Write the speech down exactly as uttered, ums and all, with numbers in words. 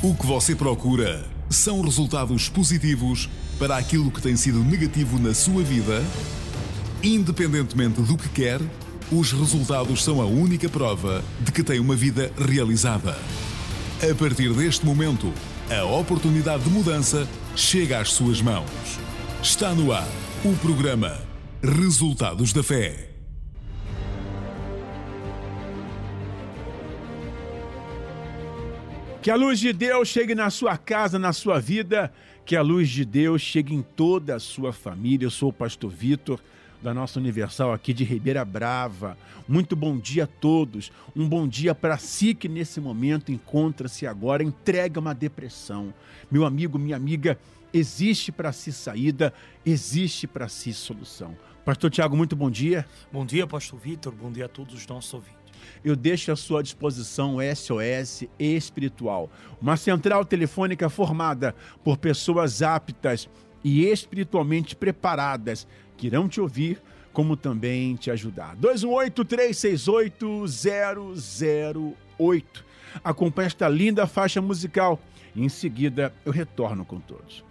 O que você procura são resultados positivos para aquilo que tem sido negativo na sua vida? Independentemente do que quer, os resultados são a única prova de que tem uma vida realizada. A partir deste momento, a oportunidade de mudança chega às suas mãos. Está no ar o programa Resultados da Fé. Que a luz de Deus chegue na sua casa, na sua vida, que a luz de Deus chegue em toda a sua família. Eu sou o pastor Vitor, da nossa Universal aqui de Ribeira Brava. Muito bom dia a todos. Um bom dia para si que nesse momento encontra-se agora entregue a uma depressão. Meu amigo, minha amiga, existe para si saída, existe para si solução. Pastor Tiago, muito bom dia. Bom dia, pastor Vitor. Bom dia a todos os nossos ouvintes. Eu deixo à sua disposição o S O S Espiritual, uma central telefônica formada por pessoas aptas e espiritualmente preparadas que irão te ouvir, como também te ajudar. dois um oito, três seis oito, zero zero oito. Acompanhe esta linda faixa musical e em seguida eu retorno com todos.